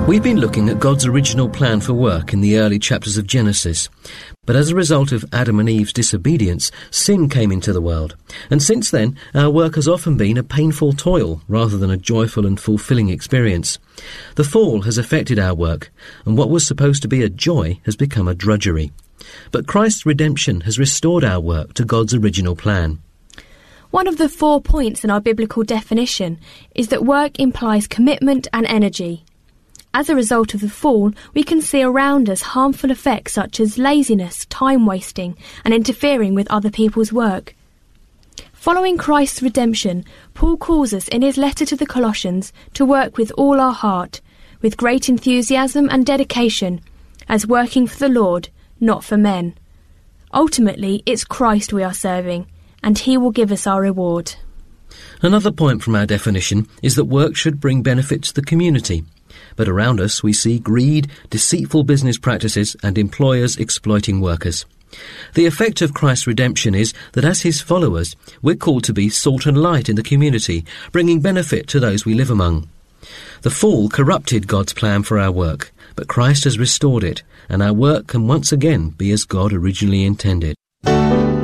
We've been looking at God's original plan for work in the early chapters of Genesis. But as a result of Adam and Eve's disobedience, sin came into the world. And since then, our work has often been a painful toil rather than a joyful and fulfilling experience. The fall has affected our work, and what was supposed to be a joy has become a drudgery. But Christ's redemption has restored our work to God's original plan. One of the 4 points in our biblical definition is that work implies commitment and energy. As a result of the fall, we can see around us harmful effects such as laziness, time wasting, and interfering with other people's work. Following Christ's redemption, Paul calls us in his letter to the Colossians to work with all our heart, with great enthusiasm and dedication, as working for the Lord, not for men. Ultimately, it's Christ we are serving, and he will give us our reward. Another point from our definition is that work should bring benefit to the community. But around us we see greed, deceitful business practices and employers exploiting workers. The effect of Christ's redemption is that as his followers, we're called to be salt and light in the community, bringing benefit to those we live among. The fall corrupted God's plan for our work, but Christ has restored it, and our work can once again be as God originally intended.